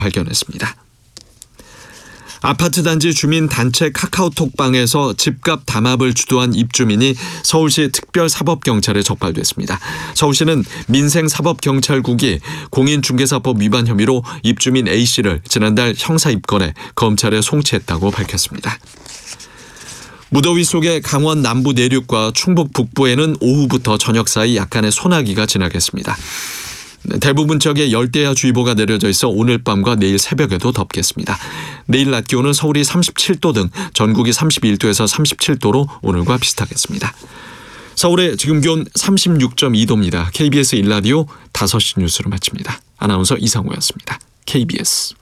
발견했습니다. 아파트 단지 주민 단체 카카오톡방에서 집값 담합을 주도한 입주민이 서울시 특별사법경찰에 적발됐습니다. 서울시는 민생사법경찰국이 공인중개사법 위반 혐의로 입주민 A씨를 지난달 형사 입건해 검찰에 송치했다고 밝혔습니다. 무더위 속에 강원 남부 내륙과 충북 북부에는 오후부터 저녁 사이 약간의 소나기가 지나겠습니다. 대부분 지역에 열대야주의보가 내려져 있어 오늘 밤과 내일 새벽에도 덥겠습니다. 내일 낮 기온은 서울이 37도 등 전국이 31도에서 37도로 오늘과 비슷하겠습니다. 서울의 지금 기온 36.2도입니다. KBS 1라디오 5시 뉴스를 마칩니다. 아나운서 이상우였습니다. KBS